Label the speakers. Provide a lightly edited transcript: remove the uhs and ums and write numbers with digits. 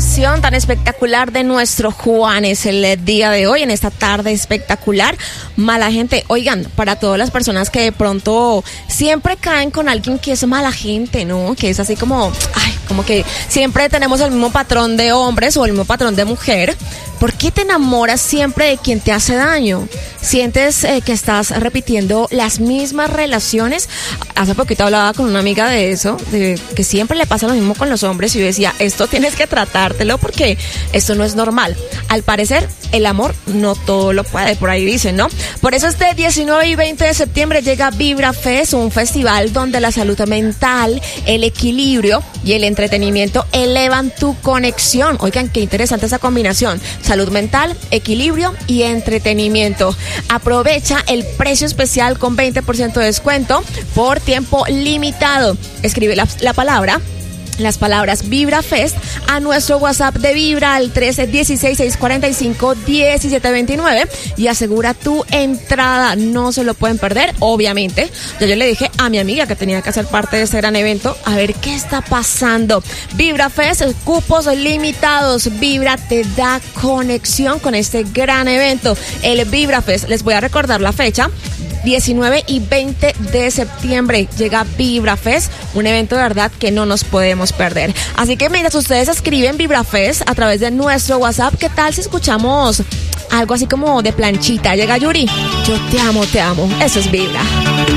Speaker 1: canción tan espectacular de nuestro Juanes el día de hoy, en esta tarde espectacular. Mala gente, oigan, para todas las personas que de pronto siempre caen con alguien que es mala gente, ¿no? Que es así como, como que siempre tenemos el mismo patrón de hombres o el mismo patrón de mujer. ¿Por qué te enamoras siempre de quien te hace daño? ¿Sientes que estás repitiendo las mismas relaciones? Hace poquito hablaba con una amiga de eso, de que siempre le pasa lo mismo con los hombres, y yo decía, esto tienes que tratártelo porque esto no es normal. Al parecer, el amor no todo lo puede, por ahí dicen, ¿no? Por eso este 19 y 20 de septiembre llega Vibra Fest, un festival donde la salud mental, el equilibrio y el entretenimiento elevan tu conexión. Oigan, qué interesante esa combinación. Salud mental, equilibrio y entretenimiento. Aprovecha el precio especial con 20% de descuento por tiempo limitado. Escribe las palabras Vibra Fest a nuestro WhatsApp de Vibra al 1316-645-1729 y asegura tu entrada. No se lo pueden perder, obviamente. Yo le dije a mi amiga que tenía que hacer parte de este gran evento, a ver qué está pasando. Vibra Fest, cupos limitados. Vibra te da conexión con este gran evento, el Vibra Fest. Les voy a recordar la fecha. 19 y 20 de septiembre llega Vibra Fest, un evento de verdad que no nos podemos perder. Así que mientras ustedes escriben Vibra Fest a través de nuestro WhatsApp, ¿qué tal si escuchamos algo así como de planchita? Llega Yuri, yo te amo, eso es Vibra.